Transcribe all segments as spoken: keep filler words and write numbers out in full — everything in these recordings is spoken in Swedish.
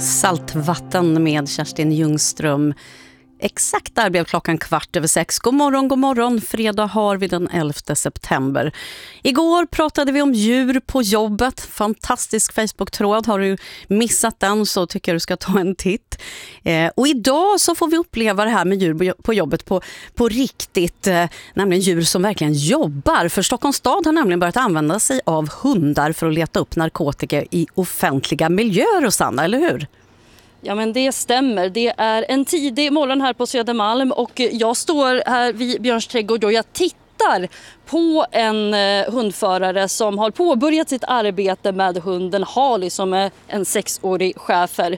Saltvatten med Kerstin Ljungström. Exakt där blev klockan kvart över sex. God morgon, god morgon. Fredag har vi den elfte september. Igår pratade vi om djur på jobbet. Fantastisk Facebook-tråd. Har du missat den så tycker jag du ska ta en titt. Eh, och idag så får vi uppleva det här med djur på jobbet på, på riktigt. Eh, nämligen djur som verkligen jobbar. För Stockholms stad har nämligen börjat använda sig av hundar för att leta upp narkotika i offentliga miljöer, Rosanna, eller hur? Ja, men det stämmer. Det är en tidig morgon här på Södermalm och jag står här vid Björns trädgård och jag tittar på en hundförare som har påbörjat sitt arbete med hunden Harley som är en sexårig schäfer.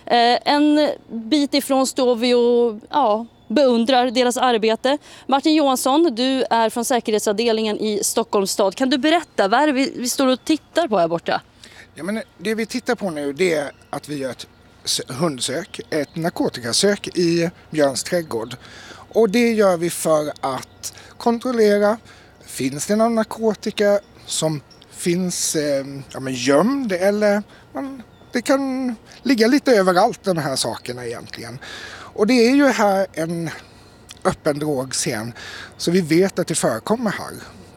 En bit ifrån står vi och ja, beundrar deras arbete. Martin Johansson, du är från säkerhetsavdelningen i Stockholms stad. Kan du berätta, vad är det vi, vi står och tittar på här borta? Ja, men det vi tittar på nu det är att vi gör ett hundsök, ett narkotikasök i Björns trädgård. Och det gör vi för att kontrollera, finns det någon narkotika som finns eh, ja, men gömd eller man, det kan ligga lite överallt de här sakerna egentligen. Och det är ju här en öppen drogscen så vi vet att det förekommer här.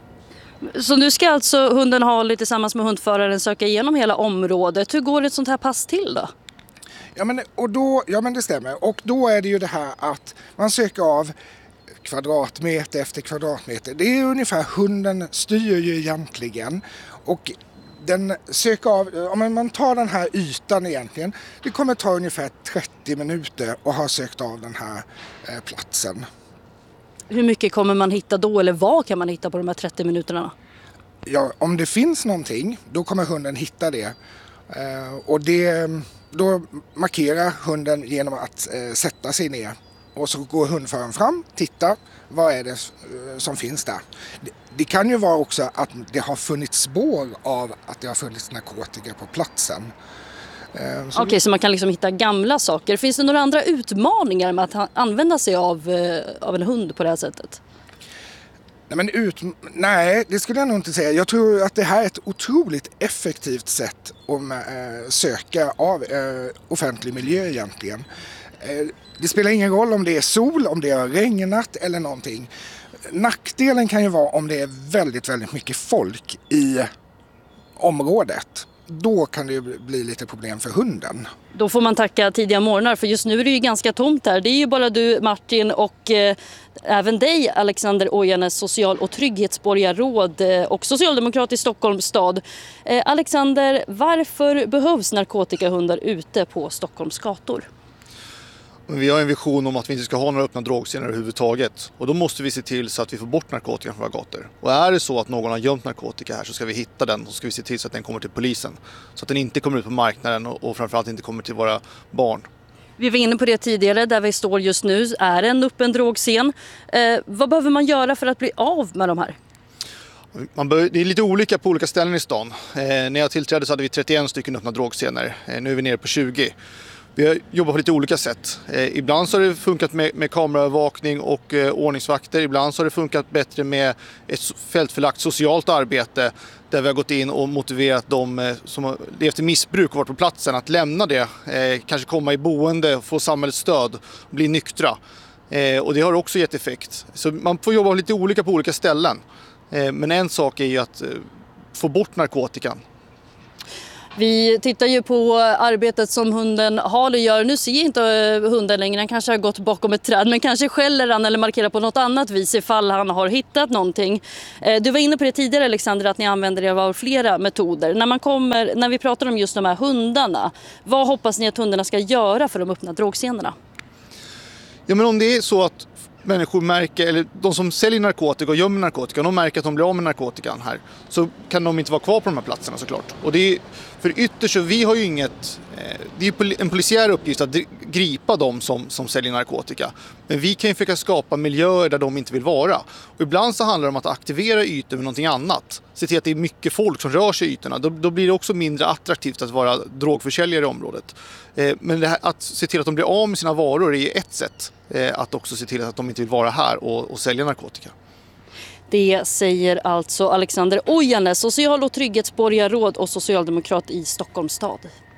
Så nu ska alltså hunden Harley tillsammans med hundföraren söka igenom hela området. Hur går ett sånt här pass till då? Ja men, och då, ja men det stämmer. Och då är det ju det här att man söker av kvadratmeter efter kvadratmeter. Det är ungefär hunden styr ju egentligen. Och den söker av, om man tar den här ytan egentligen, det kommer ta ungefär trettio minuter att ha sökt av den här eh, platsen. Hur mycket kommer man hitta då eller vad kan man hitta på de här trettio minuterna? Ja, om det finns någonting, då kommer hunden hitta det. Eh, och det... Då markerar hunden genom att eh, sätta sig ner och så går hundföraren fram, tittar, vad är det eh, som finns där. Det, det kan ju vara också att det har funnits spår av att det har funnits narkotika på platsen. Eh, Okej, okay, så man kan liksom hitta gamla saker. Finns det några andra utmaningar med att ha, använda sig av, eh, av en hund på det här sättet? Nej, men ut, nej, det skulle jag nog inte säga. Jag tror att det här är ett otroligt effektivt sätt att äh, söka av äh, offentlig miljö egentligen. Äh, det spelar ingen roll om det är sol, om det har regnat eller någonting. Nackdelen kan ju vara om det är väldigt, väldigt mycket folk i området. Då kan det bli lite problem för hunden. Då får man tacka tidiga morgnar för just nu är det ju ganska tomt här. Det är ju bara du Martin och eh, även dig Alexander Ojanes, social- och trygghetsborgarråd eh, och socialdemokrat i Stockholms stad. Eh, Alexander, varför behövs narkotikahundar ute på Stockholms gator? Vi har en vision om att vi inte ska ha några öppna drogscener överhuvudtaget. Och då måste vi se till så att vi får bort narkotikan från våra gator. Och är det så att någon har gömt narkotika här så ska vi hitta den och ska vi se till så att den kommer till polisen. Så att den inte kommer ut på marknaden och, och framförallt inte kommer till våra barn. Vi var inne på det tidigare, där vi står just nu är en öppen drogscen. Eh, vad behöver man göra för att bli av med de här? Man bör, det är lite olika på olika ställen i stan. Eh, när jag tillträdde så hade vi trettioen stycken öppna drogscener. Eh, nu är vi nere på tjugo. Vi har jobbat på lite olika sätt. Eh, ibland så har det funkat med, med kameraövervakning och eh, ordningsvakter. Ibland så har det funkat bättre med ett fältförlagt socialt arbete där vi har gått in och motiverat de eh, som har levt i missbruk och varit på platsen att lämna det. Eh, kanske komma i boende, få samhällets stöd, bli nyktra. Eh, och det har också gett effekt. Så man får jobba lite olika på olika ställen. Eh, men en sak är ju att eh, få bort narkotikan. Vi tittar ju på arbetet som hunden Harley gör. Nu ser inte hunden längre, han kanske har gått bakom ett träd. Men kanske skäller han eller markerar på något annat vis ifall han har hittat någonting. Du var inne på det tidigare Alexander att ni använder er av flera metoder. När, man kommer, när vi pratar om just de här hundarna, vad hoppas ni att hundarna ska göra för de öppna drogscenerna? Ja, men om det är så att människor märker, eller de som säljer narkotika och gömmer narkotika, de märker att de blir av med narkotikan här, så kan de inte vara kvar på de här platserna såklart. Och det är, för ytterst så vi har ju inget, det är ju en polisiär uppgift att gripa dem som, som säljer narkotika. Men vi kan ju försöka skapa miljöer där de inte vill vara. Och ibland så handlar det om att aktivera ytor med någonting annat. Se till att det är mycket folk som rör sig i ytorna. Då, då blir det också mindre attraktivt att vara drogförsäljare i området. Eh, men det här, att se till att de blir av med sina varor är ett sätt. Eh, att också se till att de inte vill vara här och, och sälja narkotika. Det säger alltså Alexander Ojanes, social- och trygghetsborgarråd och socialdemokrat i Stockholms stad.